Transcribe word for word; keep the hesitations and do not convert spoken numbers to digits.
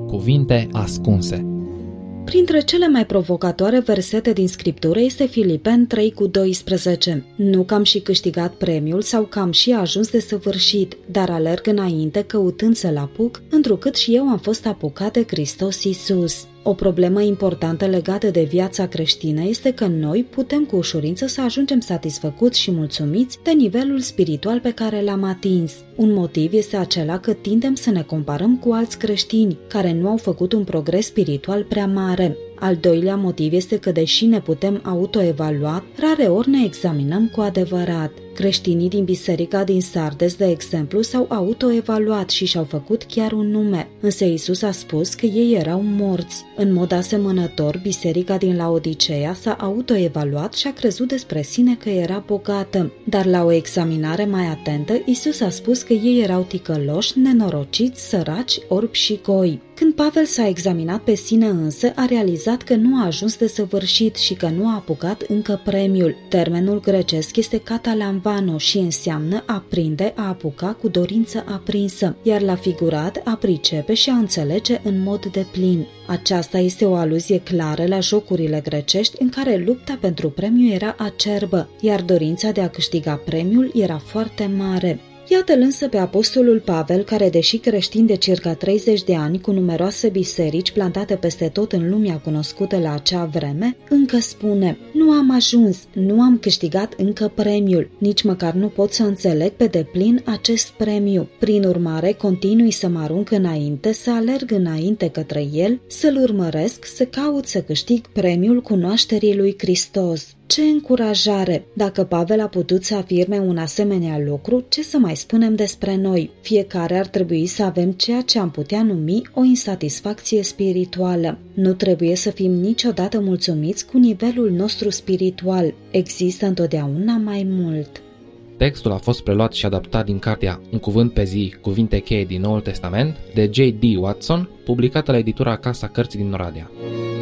Cuvinte ascunse. Printre cele mai provocatoare versete din Scriptură este Filipeni trei cu doisprezece. Nu că am și câștigat premiul sau că am și ajuns de săvârșit, dar alerg înainte căutând să-l apuc, întrucât și eu am fost apucat de Hristos Iisus. O problemă importantă legată de viața creștină este că noi putem cu ușurință să ajungem satisfăcuți și mulțumiți de nivelul spiritual pe care l-am atins. Un motiv este acela că tindem să ne comparăm cu alți creștini care nu au făcut un progres spiritual prea mare. Al doilea motiv este că, deși ne putem autoevalua, rare ori ne examinăm cu adevărat. Creștinii din biserica din Sardes, de exemplu, s-au autoevaluat și și-au făcut chiar un nume, însă Iisus a spus că ei erau morți. În mod asemănător, biserica din Laodiceea s-a autoevaluat și a crezut despre sine că era bogată, dar la o examinare mai atentă, Iisus a spus că ei erau ticăloși, nenorociți, săraci, orbi și goi. Când Pavel s-a examinat pe sine însă, a realizat că nu a ajuns de săvârșit și că nu a apucat încă premiul. Termenul grecesc este catalamvano și înseamnă a prinde, a apuca cu dorință aprinsă, iar la figurat a pricepe și a înțelege în mod deplin. Aceasta este o aluzie clară la jocurile grecești în care lupta pentru premiu era acerbă, iar dorința de a câștiga premiul era foarte mare. Iată-l însă pe apostolul Pavel, care, deși creștin de circa treizeci de ani, cu numeroase biserici plantate peste tot în lumea cunoscută la acea vreme, încă spune: nu am ajuns, nu am câștigat încă premiul, nici măcar nu pot să înțeleg pe deplin acest premiu. Prin urmare, continui să mă arunc înainte, să alerg înainte către el, să-l urmăresc, să caut să câștig premiul cunoașterii lui Hristos. Ce încurajare! Dacă Pavel a putut să afirme un asemenea lucru, ce să mai spunem despre noi? Fiecare ar trebui să avem ceea ce am putea numi o insatisfacție spirituală. Nu trebuie să fim niciodată mulțumiți cu nivelul nostru spiritual. Există întotdeauna mai mult. Textul a fost preluat și adaptat din cartea Un cuvânt pe zi, cuvinte cheie din Noul Testament, de J D Watson, publicată la editura Casa Cărții din Oradea.